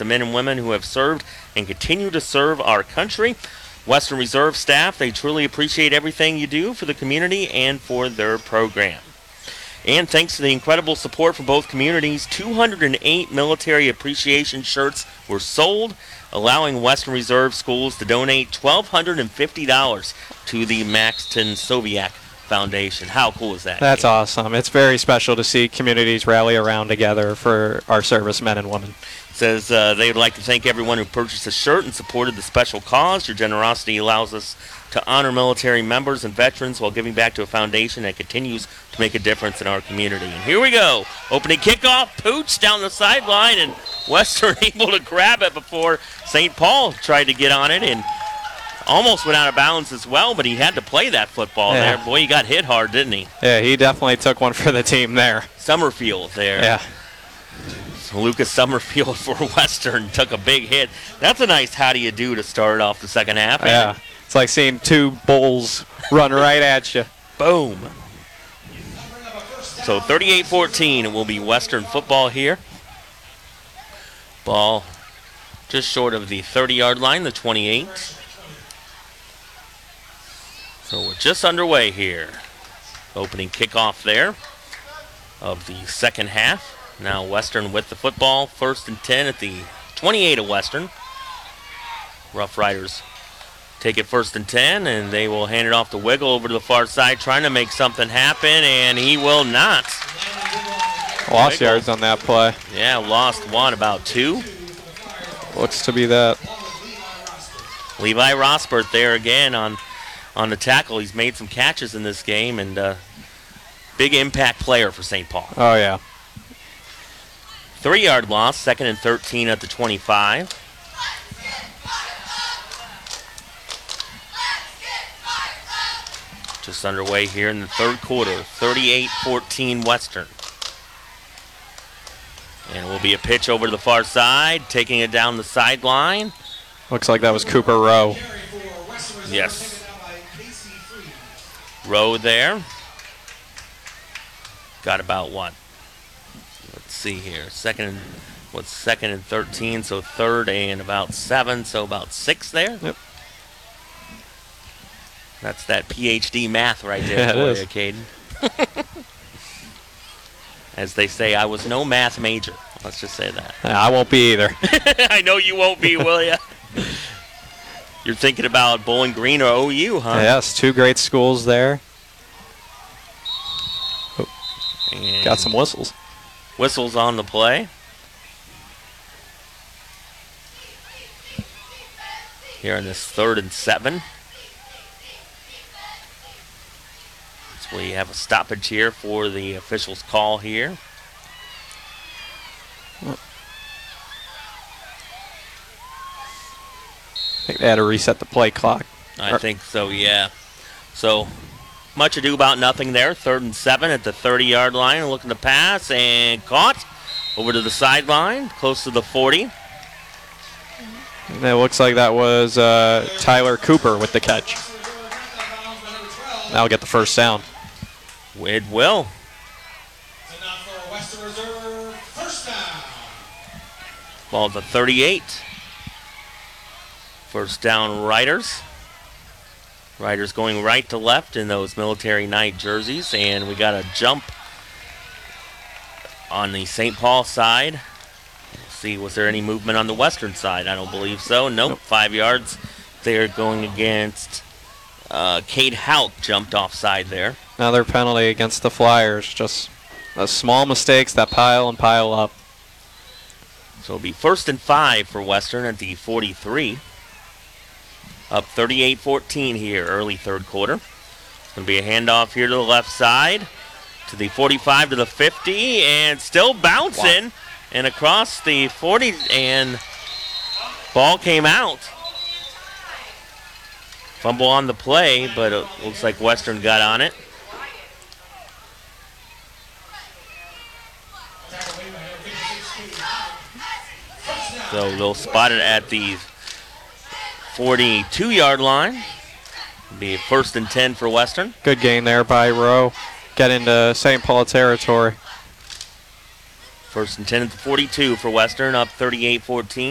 the men and women who have served and continue to serve our country. Western Reserve staff, they truly appreciate everything you do for the community and for their program. And thanks to the incredible support from both communities, 208 military appreciation shirts were sold, allowing Western Reserve schools to donate $1,250 to the Maxton Soviak Foundation. How cool is that? That's awesome. It's very special to see communities rally around together for our servicemen and women. Says they would like to thank everyone who purchased a shirt and supported the special cause. Your generosity allows us to honor military members and veterans while giving back to a foundation that continues to make a difference in our community. And here we go. Opening kickoff. Pooch down the sideline, and Western able to grab it before St. Paul tried to get on it and almost went out of bounds as well, but he had to play that football there. Boy, he got hit hard, didn't he? Yeah, he definitely took one for the team there. Summerfield there. Yeah. Lucas Summerfield for Western took a big hit. That's a nice how do you do to start off the second half. Yeah, it's like seeing two bulls run right at you. Boom. So 38-14, it will be Western football here. Ball just short of the 30-yard line, the 28. So we're just underway here. Opening kickoff there of the second half. Now Western with the football, 1st and 10 at the 28 of Western. Rough Riders take it 1st and 10, and they will hand it off to Wiggle over to the far side, trying to make something happen, and he will not. Lost yards on that play. Yeah, lost one, about 2. Looks to be that. Levi Rosbert there again on the tackle. He's made some catches in this game, and big impact player for St. Paul. Oh, yeah. 3-yard loss, 2nd and 13 at the 25. Just underway here in the third quarter, 38-14 Western. And it will be a pitch over to the far side, taking it down the sideline. Looks like that was Cooper Rowe. Yes. Rowe there. Got about what? Let's see here. Second and 13, so 3rd and about 7, so about 6 there. Yep. That's that PhD math right there Yeah, for you, Caden. As they say, I was no math major. Let's just say that. I won't be either. I know you won't be, will you? You're thinking about Bowling Green or OU, huh? Yes, 2 great schools there. And got some whistles. Whistles on the play. Here in this 3rd and 7. So we have a stoppage here for the official's call here. I think they had to reset the play clock. I think so, yeah. So much ado about nothing there. 3rd and 7 at the 30-yard line. Looking to pass and caught over to the sideline, close to the 40. And it looks like that was Tyler Cooper with the catch. That'll get the first down. It will. Ball to 38. First down, Riders. Riders going right to left in those military night jerseys, and we got a jump on the St. Paul side. Let's see, was there any movement on the Western side? I don't believe so. Nope. 5 yards. They're going against Cade Houck, jumped offside there. Another penalty against the Flyers. Just small mistakes that pile and pile up. So it'll be 1st and 5 for Western at the 43. Up 38-14 here, early third quarter. It's going to be a handoff here to the left side, to the 45 to the 50, and still bouncing. Wow. And across the 40, and ball came out. Fumble on the play, but it looks like Western got on it. So they'll spot it at the 42-yard line. It'll be 1st and 10 for Western. Good gain there by Rowe. Get into St. Paul territory. 1st and 10 at the 42 for Western, up 38-14.